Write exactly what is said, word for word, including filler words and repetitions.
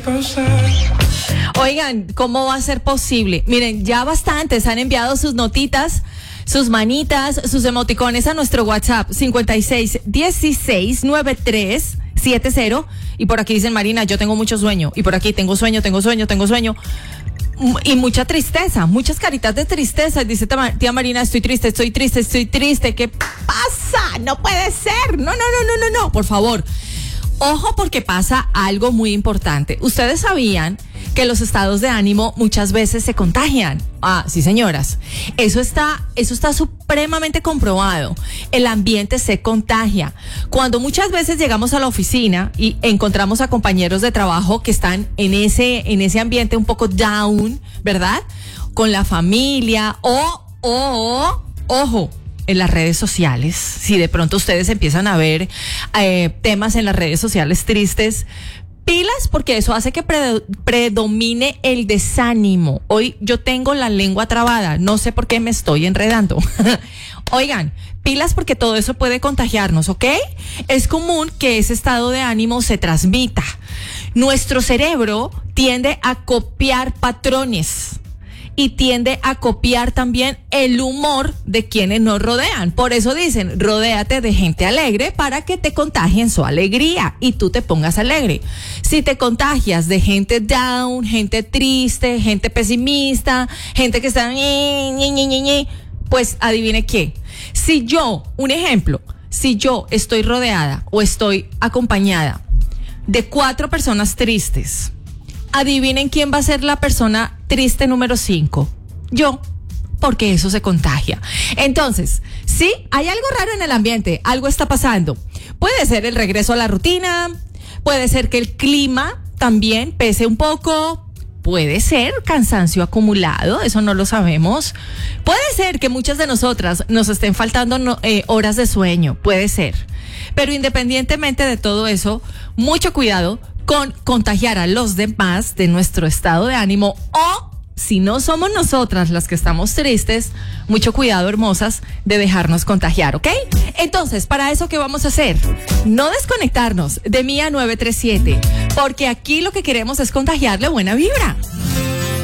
Oigan, ¿cómo va a ser posible? Miren, ya bastantes han enviado sus notitas, sus manitas, sus emoticones a nuestro WhatsApp cincuenta y seis dieciséis noventa y tres setenta. Y por aquí dicen, Marina, yo tengo mucho sueño. Y por aquí tengo sueño, tengo sueño, tengo sueño. Y mucha tristeza, muchas caritas de tristeza. Dice tía Marina, estoy triste, estoy triste, estoy triste. ¿Qué pasa? No puede ser. No, no, no, no, no, no. Por favor. Ojo, porque pasa algo muy importante. Ustedes sabían que los estados de ánimo muchas veces se contagian. Ah, sí, señoras. Eso está, eso está supremamente comprobado. El ambiente se contagia. Cuando muchas veces llegamos a la oficina y encontramos a compañeros de trabajo que están en ese, en ese ambiente un poco down, ¿verdad? Con la familia o, o, ojo, en las redes sociales, si de pronto ustedes empiezan a ver eh, temas en las redes sociales tristes, pilas, porque eso hace que pre- predomine el desánimo. Hoy yo tengo la lengua trabada, no sé por qué me estoy enredando. Oigan, pilas, porque todo eso puede contagiarnos, ¿ok? Es común que ese estado de ánimo se transmita. Nuestro cerebro tiende a copiar patrones y tiende a copiar también el humor de quienes nos rodean. Por eso dicen, rodéate de gente alegre para que te contagien su alegría y tú te pongas alegre. Si te contagias de gente down, gente triste, gente pesimista, gente que está ñe, ñe, ñe, ñe, ñe, pues adivine qué. Si yo, un ejemplo, si yo estoy rodeada o estoy acompañada de cuatro personas tristes, adivinen quién va a ser la persona triste número cinco. Yo, porque eso se contagia. Entonces, sí, hay algo raro en el ambiente, algo está pasando. Puede ser el regreso a la rutina, puede ser que el clima también pese un poco, puede ser cansancio acumulado, eso no lo sabemos. Puede ser que muchas de nosotras nos estén faltando no, eh, horas de sueño, puede ser. Pero independientemente de todo eso, mucho cuidado con contagiar a los demás de nuestro estado de ánimo, o si no somos nosotras las que estamos tristes, mucho cuidado, hermosas, de dejarnos contagiar, ¿ok? Entonces, para eso, ¿qué vamos a hacer? No desconectarnos de Mía nueve tres siete, porque aquí lo que queremos es contagiarle buena vibra.